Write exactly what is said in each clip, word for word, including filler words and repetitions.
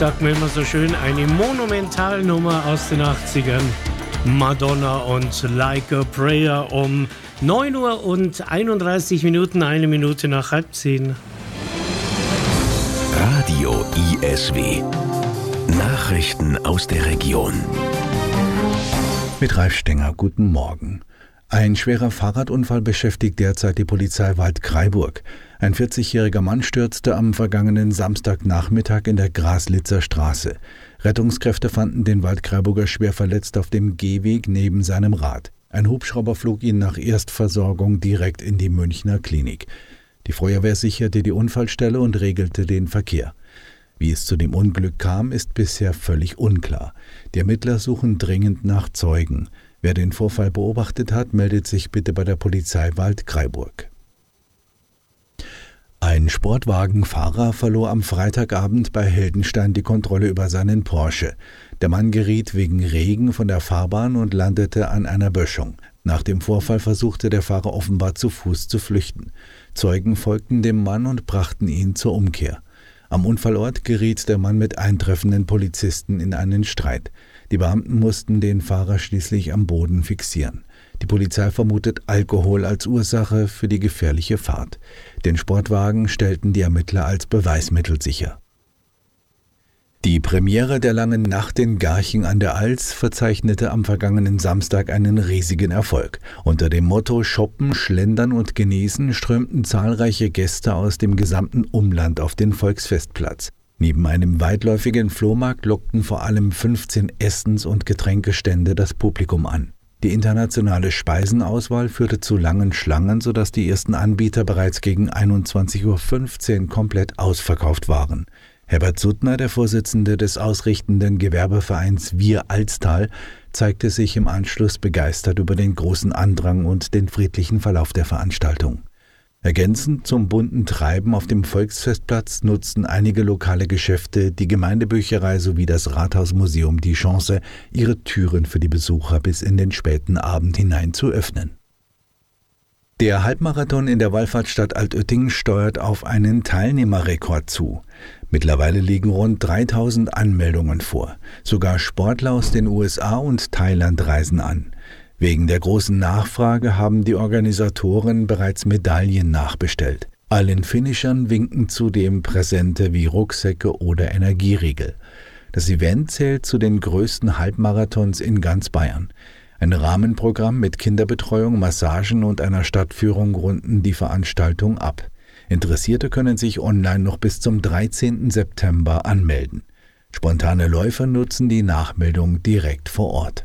sagt man immer so schön, eine Monumentalnummer aus den achtzigern. Madonna und Like a Prayer um neun Uhr und einunddreißig Minuten, eine Minute nach halb zehn. Radio I S W. Nachrichten aus der Region. Mit Ralf Stenger, guten Morgen. Ein schwerer Fahrradunfall beschäftigt derzeit die Polizei Waldkraiburg. Ein vierzigjähriger Mann stürzte am vergangenen Samstagnachmittag in der Graslitzer Straße. Rettungskräfte fanden den Waldkraiburger schwer verletzt auf dem Gehweg neben seinem Rad. Ein Hubschrauber flog ihn nach Erstversorgung direkt in die Münchner Klinik. Die Feuerwehr sicherte die Unfallstelle und regelte den Verkehr. Wie es zu dem Unglück kam, ist bisher völlig unklar. Die Ermittler suchen dringend nach Zeugen. Wer den Vorfall beobachtet hat, meldet sich bitte bei der Polizei Waldkraiburg. Ein Sportwagenfahrer verlor am Freitagabend bei Heldenstein die Kontrolle über seinen Porsche. Der Mann geriet wegen Regen von der Fahrbahn und landete an einer Böschung. Nach dem Vorfall versuchte der Fahrer offenbar zu Fuß zu flüchten. Zeugen folgten dem Mann und brachten ihn zur Umkehr. Am Unfallort geriet der Mann mit eintreffenden Polizisten in einen Streit. Die Beamten mussten den Fahrer schließlich am Boden fixieren. Die Polizei vermutet Alkohol als Ursache für die gefährliche Fahrt. Den Sportwagen stellten die Ermittler als Beweismittel sicher. Die Premiere der Langen Nacht in Garching an der Alz verzeichnete am vergangenen Samstag einen riesigen Erfolg. Unter dem Motto Shoppen, Schlendern und Genießen strömten zahlreiche Gäste aus dem gesamten Umland auf den Volksfestplatz. Neben einem weitläufigen Flohmarkt lockten vor allem fünfzehn Essens- und Getränkestände das Publikum an. Die internationale Speisenauswahl führte zu langen Schlangen, sodass die ersten Anbieter bereits gegen einundzwanzig Uhr fünfzehn komplett ausverkauft waren. Herbert Suttner, der Vorsitzende des ausrichtenden Gewerbevereins Wir Alstal, zeigte sich im Anschluss begeistert über den großen Andrang und den friedlichen Verlauf der Veranstaltung. Ergänzend zum bunten Treiben auf dem Volksfestplatz nutzten einige lokale Geschäfte, die Gemeindebücherei sowie das Rathausmuseum die Chance, ihre Türen für die Besucher bis in den späten Abend hinein zu öffnen. Der Halbmarathon in der Wallfahrtsstadt Altötting steuert auf einen Teilnehmerrekord zu. Mittlerweile liegen rund dreitausend Anmeldungen vor. Sogar Sportler aus den U S A und Thailand reisen an. Wegen der großen Nachfrage haben die Organisatoren bereits Medaillen nachbestellt. Allen Finishern winken zudem Präsente wie Rucksäcke oder Energieriegel. Das Event zählt zu den größten Halbmarathons in ganz Bayern. Ein Rahmenprogramm mit Kinderbetreuung, Massagen und einer Stadtführung runden die Veranstaltung ab. Interessierte können sich online noch bis zum dreizehnten September anmelden. Spontane Läufer nutzen die Nachmeldung direkt vor Ort.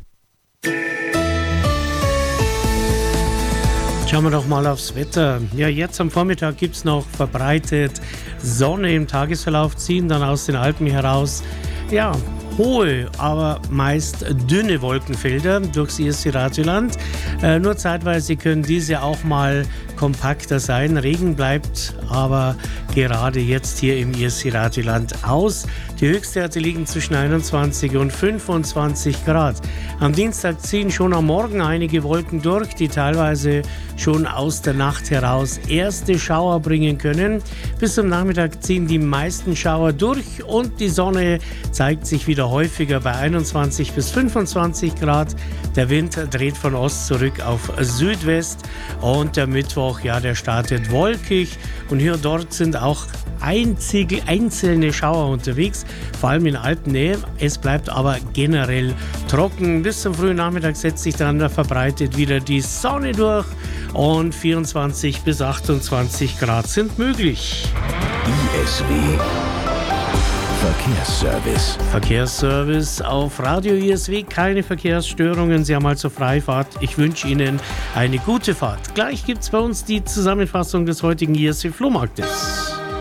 Schauen wir doch mal aufs Wetter. Ja, jetzt am Vormittag gibt es noch verbreitet Sonne im Tagesverlauf, ziehen dann aus den Alpen heraus. Ja, hohe, aber meist dünne Wolkenfelder durchs I S C-Radioland. Äh, nur zeitweise können diese auch mal kompakter sein. Regen bleibt aber gerade jetzt hier im I S C-Radioland aus. Die Höchstwerte liegen zwischen einundzwanzig und fünfundzwanzig Grad. Am Dienstag ziehen schon am Morgen einige Wolken durch, die teilweise schon aus der Nacht heraus erste Schauer bringen können. Bis zum Nachmittag ziehen die meisten Schauer durch und die Sonne zeigt sich wieder häufiger bei einundzwanzig bis fünfundzwanzig Grad. Der Wind dreht von Ost zurück auf Südwest und der Mittwoch, ja, der startet wolkig und hier und dort sind auch einzige, einzelne Schauer unterwegs, vor allem in Alpennähe. Es bleibt aber generell trocken. Bis zum frühen Nachmittag setzt sich dann verbreitet wieder die Sonne durch und vierundzwanzig bis achtundzwanzig Grad sind möglich. I S W Verkehrsservice. Verkehrsservice auf Radio I S W. Keine Verkehrsstörungen. Sie haben also Freifahrt. Ich wünsche Ihnen eine gute Fahrt. Gleich gibt es bei uns die Zusammenfassung des heutigen I S W Flohmarktes.